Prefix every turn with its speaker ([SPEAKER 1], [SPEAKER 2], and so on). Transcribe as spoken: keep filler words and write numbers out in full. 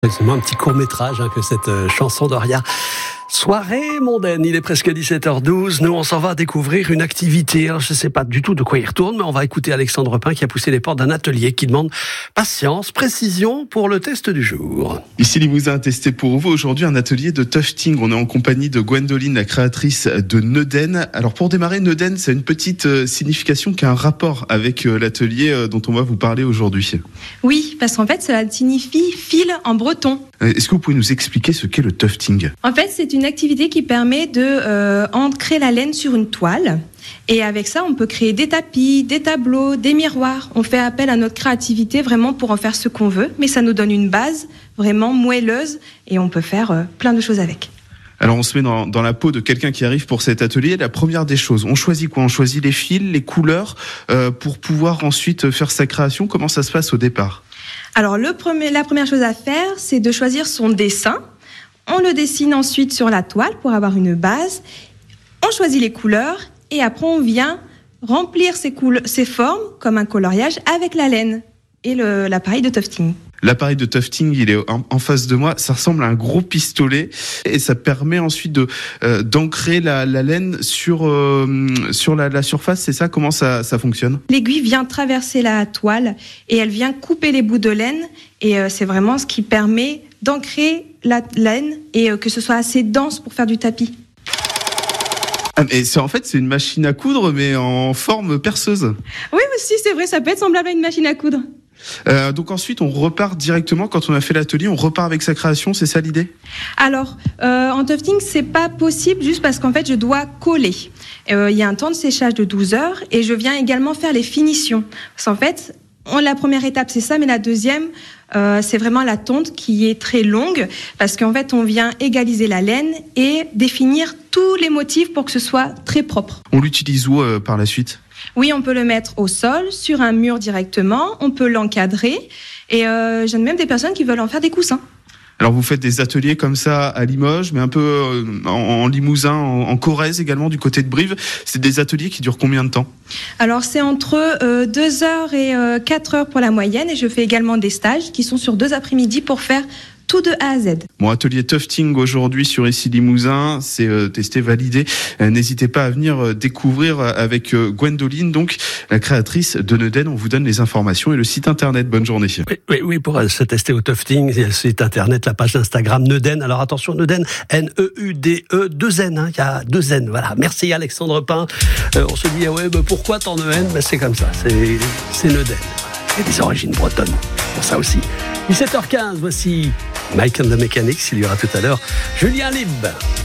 [SPEAKER 1] C'est un petit court-métrage hein, que cette euh, chanson d'Oria. Soirée mondaine, il est presque dix-sept heures douze. Nous, on s'en va découvrir une activité. Alors, je ne sais pas du tout de quoi il retourne, mais on va écouter Alexandre Pin qui a poussé les portes d'un atelier qui demande patience, précision pour le test du jour.
[SPEAKER 2] Ici, Limousin a testé pour vous aujourd'hui un atelier de tufting. On est en compagnie de Gwendoline, la créatrice de Neuden. Alors, pour démarrer, Neuden, c'est une petite euh, signification qui a un rapport avec euh, l'atelier euh, dont on va vous parler aujourd'hui.
[SPEAKER 3] Oui, parce qu'en fait, cela signifie fil en breton.
[SPEAKER 2] Est-ce que vous pouvez nous expliquer ce qu'est le tufting ?
[SPEAKER 3] En fait, c'est une activité qui permet de euh, ancrer la laine sur une toile. Et avec ça, on peut créer des tapis, des tableaux, des miroirs. On fait appel à notre créativité vraiment pour en faire ce qu'on veut. Mais ça nous donne une base vraiment moelleuse et on peut faire euh, plein de choses avec.
[SPEAKER 2] Alors on se met dans, dans la peau de quelqu'un qui arrive pour cet atelier. La première des choses, on choisit quoi ? On choisit les fils, les couleurs euh, pour pouvoir ensuite faire sa création. Comment ça se passe au départ ?
[SPEAKER 3] Alors le premier, la première chose à faire, c'est de choisir son dessin. On le dessine ensuite sur la toile pour avoir une base. On choisit les couleurs et après on vient remplir ces, coule- ces formes comme un coloriage avec la laine et le, l'appareil de tufting.
[SPEAKER 2] L'appareil de tufting, il est en, en face de moi. Ça ressemble à un gros pistolet et ça permet ensuite de euh, d'ancrer la, la laine sur euh, sur la, la surface. C'est ça ? Comment ça ça fonctionne ?
[SPEAKER 3] L'aiguille vient traverser la toile et elle vient couper les bouts de laine et euh, c'est vraiment ce qui permet d'ancrer la laine et euh, que ce soit assez dense pour faire du tapis.
[SPEAKER 2] Ah, mais c'est en fait c'est une machine à coudre mais en forme perceuse.
[SPEAKER 3] Oui aussi c'est vrai, ça peut être semblable à une machine à coudre.
[SPEAKER 2] Euh, donc ensuite, on repart directement, quand on a fait l'atelier, on repart avec sa création, c'est ça l'idée ?
[SPEAKER 3] Alors, euh, en tufting, c'est pas possible juste parce qu'en fait, je dois coller. Euh, il y a un temps de séchage de douze heures et je viens également faire les finitions. Parce qu'en fait, on, la première étape, c'est ça, mais la deuxième, euh, c'est vraiment la tonte qui est très longue parce qu'en fait, on vient égaliser la laine et définir tous les motifs pour que ce soit très propre.
[SPEAKER 2] On l'utilise où euh, par la suite ?
[SPEAKER 3] Oui, on peut le mettre au sol, sur un mur directement, on peut l'encadrer et euh, j'ai même des personnes qui veulent en faire des coussins.
[SPEAKER 2] Alors vous faites des ateliers comme ça à Limoges, mais un peu euh, en, en Limousin, en, en Corrèze également, du côté de Brive. C'est des ateliers qui durent combien de temps ?
[SPEAKER 3] Alors c'est entre euh, deux heures et euh, quatre heures pour la moyenne et je fais également des stages qui sont sur deux après-midi pour faire tout de A à Z.
[SPEAKER 2] Bon, atelier tufting aujourd'hui sur Ici Limousin, c'est euh, testé, validé. Euh, n'hésitez pas à venir euh, découvrir avec euh, Gwendoline, donc la créatrice de Neuden. On vous donne les informations et le site internet. Bonne journée.
[SPEAKER 1] Oui, oui, oui pour euh, se tester au tufting, il y a le site internet, la page Instagram Neuden. Alors attention, Neuden, N E U D E, deux N, hein, il y a deux N. Voilà. Merci Alexandre Pin. Euh, on se dit, ah ouais, bah, pourquoi tant de N ? Ben, c'est comme ça, c'est, c'est Neuden. Il y a des origines bretonnes pour ça aussi. dix-sept heures quinze, voici Mike and the Mechanics. Il y aura tout à l'heure Julien Lib.